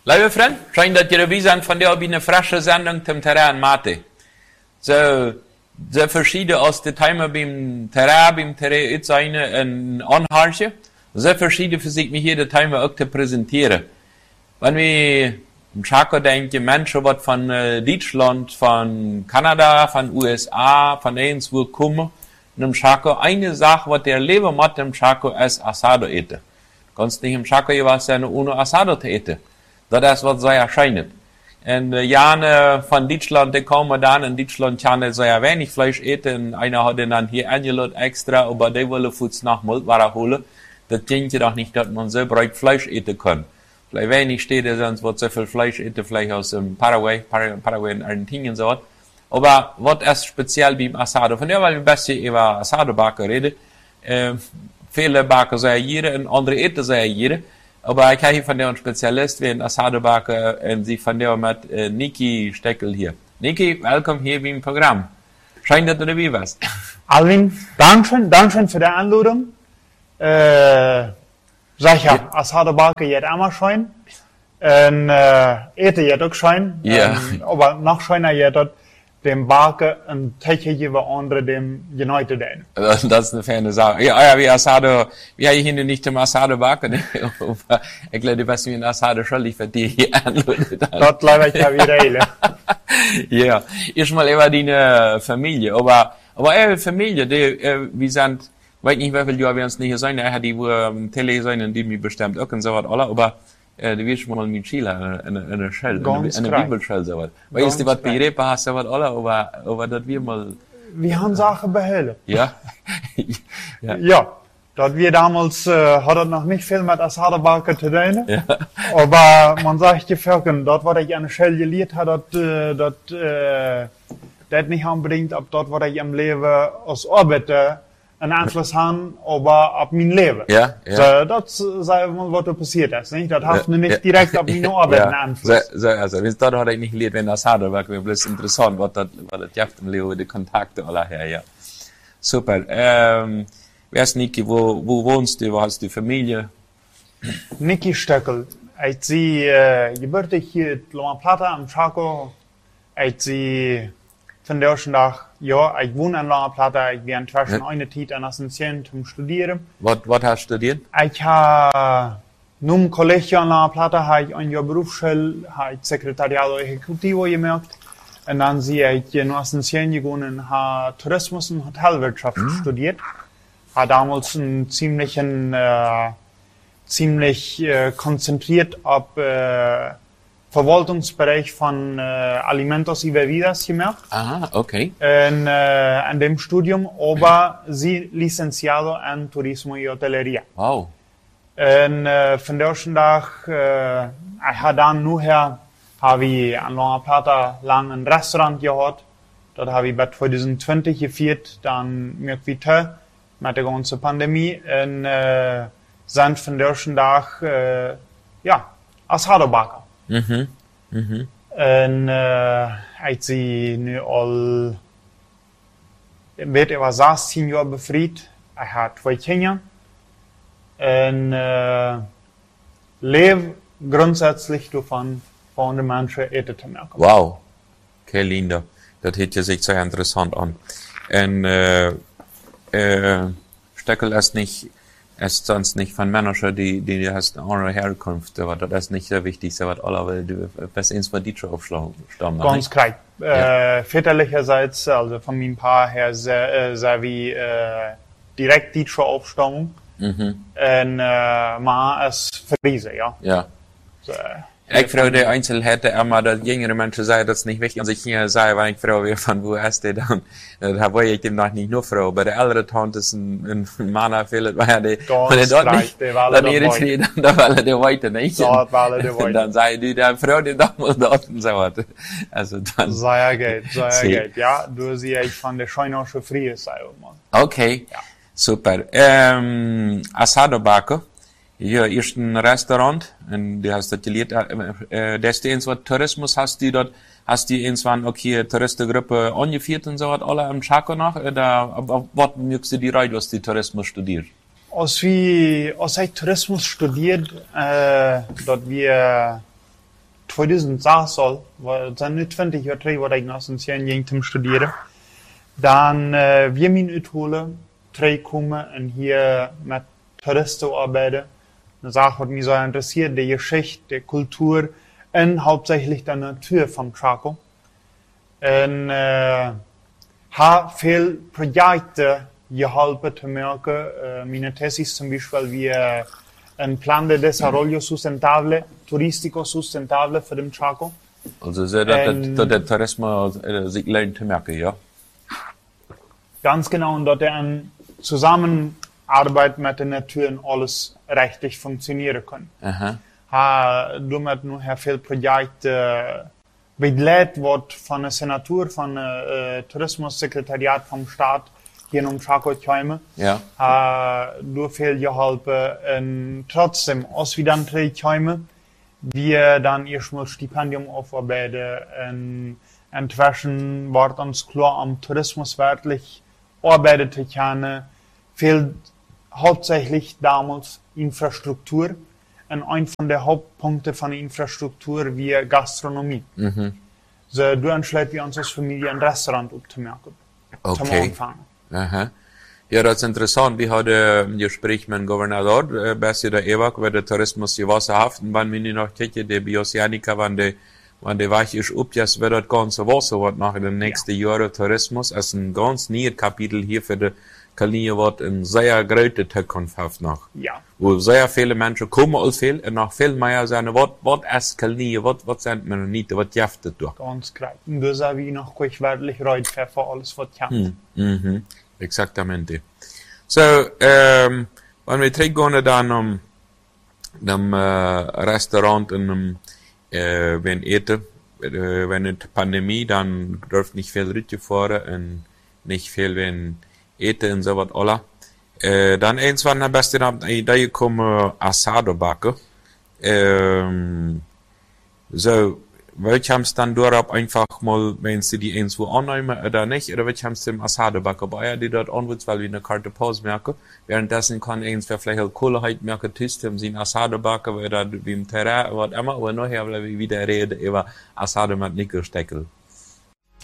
Liebe Freunde, schön, dass ihr dabei seid von der eine frische Sendung zum Terrain Mate. So verschieden aus den Themen beim Terrain ist ein Anharche. So verschieden für sich mich hier die Themen auch zu präsentieren. Wenn wir im Chaco denken, Menschen, was von Deutschland, von Kanada, von USA, von irgendwo kommen, und im Chaco eine Sache, was der Leben macht im Chaco, ist Asado eten. Du kannst nicht im Chaco was sein, ohne Asado zu eten. Das ist, was so erscheint. Und Jane von Deutschland, die kommen dann in Deutschland, kann sehr wenig Fleisch eten. Einer hat dann hier eingeladen extra, aber die wollen Fuß nach Multware holen. Das denkt ihr doch nicht, dass man so breit Fleisch eten kann. Vielleicht wenig steht sonst wird so viel Fleisch eten, vielleicht aus dem Paraguay in Argentinien so. Aber was ist speziell beim Asado? Von der, weil wir ein bisschen über Asado-Backen reden. Viele backen sehr jeder und andere eten sehr jeder. Aber ich habe von der einen Spezialist, wie ein Asado-Backer, und sie von der mit Niki Steckel hier. Niki, willkommen hier beim Programm. Schön, dass du dabei warst. Alvin, Dankeschön für die Einladung. Sag ja, Asado-Backer jetzt immer schön. Und ete jetzt auch schön. Ja. Aber noch schöner jetzt dem Backen und Technik über andere dem United Day. Das ist eine feine Sache. Ja, wie Asado, wir haben hier nicht im Asado backen, aber ich glaube, was wir in Asado schuldig für die hier anladen. Dort bleibe ich ja wieder. Ja, erstmal über deine Familie, aber Familie, wir sind, weiß nicht, wie viele Jahre wir uns nicht hier sein, die wo Tele sein, die mir bestimmt auch und so was, aber du wirst mal mit Chile in der Schell, in der Bibelschell so was. Weißt du, was bei Repa hast, so was, aber das wir mal. Wir haben Sachen behellen. Ja? Ja. Dort wir damals, hat das noch nicht viel mit Asado-Backen zu tun. Ja. Aber man sagt die Völker, dort, wo ich eine Schell gelehrt habe, das nicht unbedingt, ob dort, wo ich im Leben aus Arbeit einen Einfluss haben, aber auf mein Leben. Ja. So, das sei mal, was da passiert ist, nicht? Das hat nicht direkt auf meine Arbeit einen Einfluss. Also, dort hat ich nicht gelehrt, wenn das hat, aber es ist interessant, was das gibt im Leben, die Kontakte alle her, ja. Super. Wer ist Niki? Wo wohnst du? Wo hast du Familie? Niki Stöckel. Ich sie, gebürtig hier in Loma Plata am Chaco. Ich sie, von der ersten Tag, ja, ich wohne in Loma Plata, ich bin inzwischen eine Zeit an Ascension zum Studieren. Was hast du studiert? Ich habe, nun im Kollegium in Loma Plata, habe ich ein Jahr Berufsschule, habe ich Sekretariat und Exekutivo gemacht. Und dann sehe ich in Ascension gegangen, habe Tourismus und Hotelwirtschaft studiert. Habe damals einen ziemlich konzentriert auf, Verwaltungsbereich von Alimentos y Bebidas gemacht. Ah, okay. An dem Studium, aber sie licenciado en Turismo y Hotelería. Wow. Und von der ersten Tag, ich habe dann nachher, habe ich an Loma Plata lang ein Restaurant gehabt. Dort habe ich bei 2020 geführt, dann irgendwie mit der ganzen Pandemie. Und sind von der ersten Tag, ja, Asado-Backer. Mhm. Und ich sie nu al weet ik was 16 jaar bevrijd. Ik had 2 Kinder. Und lebe grundsätzlich davon, von den Menschen eten zu merken. Wow. Okay, Linda. Das hört sich sehr interessant an. Und Stöckel ist sonst nicht von Menschen, die hast eine andere Herkunft, aber das ist nicht sehr wichtig, so was alle, weil du bist eins von Deutschen aufstammen. Ganz korrekt. Väterlicherseits, also von meinem Paar her, sehr wie direkt deutsche Aufstammung. Und Ma ist Friese, ja. Ja. So, ich frage die Einzelheiten immer, dass jüngere Menschen sagen, das ist nicht wichtig. Und ich hier sage, wenn ich frage, von wo ist der dann? Da war ich dem noch nicht nur Frau. Bei der älteren Tante ist ein Mann, vielleicht war die, wenn er dort nicht, dann war der weiter nicht. Dort war der weiter. Und dann sage ich, der Frau, die doch mal dort und so weiter. Also dann. Sehr gut. Ja, du siehst von der Scheunersche Frie, sei mal. Okay. Ja. Super. Asado-Backer. Ja, ist ein Restaurant, und du hast das gelehrt, das ist eins, was Tourismus hast du dort, hast du irgendwann auch hier Touristengruppe angeführt und so was, alle im Chaco noch, oder, was möchtest du die Reihe, was du Tourismus studiert? Als ich Tourismus studiert, dort wir 2016, het zijn nu 20 jaar terug wat ik nog eens ging te studeren, dan wir min uitholen, terugkomen en hier met toeristen arbeiten. Eine Sache, wat mich so interessiert, die Geschichte, die Kultur und hauptsächlich die Natur von Chaco. Und habe viel Projekte geholfen zu merken. Meine Thesis zum Beispiel wie ein Plan de Desarrollo Sustentable, Turístico Sustentable für den Chaco. Also so, dass der Tourismus sich lernt zu merken, ja? Ganz genau, und dort eine Zusammenarbeit mit der Natur und alles richtig funktionieren kann. Aha. Damit nu viel Projekte begleitet wird von der Senatur, von Tourismussekretariat vom Staat hier in Chaco Tjöme. Ja. Du viel geholfen und trotzdem, als wir dann Tjöme, wir dann erstmal Stipendium aufarbeiten und inzwischen wird uns klar am Tourismus wirklich arbeitet zu können. Viel hauptsächlich damals Infrastruktur. Und ein von den Hauptpunkten von der Infrastruktur wie Gastronomie. So, du entscheidet wir uns als Familie ein Restaurant aufzumerken. Zum Okay. Anfang. Aha. Ja, das ist interessant. Wir hatten ein Gespräch mit dem Gouverneur, Bessie der Ewak, weil der Tourismus hier wasserhaft, und wenn wir nicht noch tätig, der Bioceanica, wenn der weich ist, jetzt wird das ganze Wasser, was nach den nächsten Jahren Tourismus, als ein ganz neues Kapitel hier für die Kalinie wird in sehr große Zukunft hat noch. Ja. Wo sehr viele Menschen kommen aus viel, und noch viel mehr sagen, was ist Kalinie, was sind wir nicht, was jaftet durch. Ganz klar. Und das habe ich noch gleich wirklich reut für alles, was kann. Exactamente. So, wenn wir zurückgehen dann Restaurant und wenn eten, wenn die Pandemie, dann dürft nicht viel Rütje fahren und nicht viel, wenn eten und so was alle. Dann eins war am besten Abend eine Idee gekommen, Asado backen. So, welche haben es dann dort einfach mal, wenn sie die irgendwo annehmen oder nicht, oder welche haben es im Asado backen, bei ihr, die dort anwitzt, weil wir eine Karte Pause merken. Währenddessen kann irgendwer vielleicht auch Kohleheit merken, Tüsten, sie ein Asado backen, oder wie im Terrain, was immer, aber nachher, weil wir wieder reden über Asado mit Nickelsteckel.